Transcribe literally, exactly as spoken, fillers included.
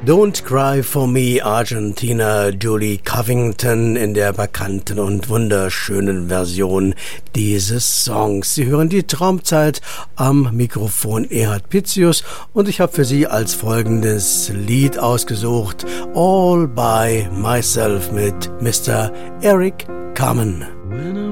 Don't Cry for Me, Argentina, Julie Covington in der bekannten und wunderschönen Version dieses Songs. Sie hören die Traumzeit, am Mikrofon Erhard Pitzius, und ich habe für Sie als folgendes Lied ausgesucht: All by Myself mit Mister Eric Carmen. When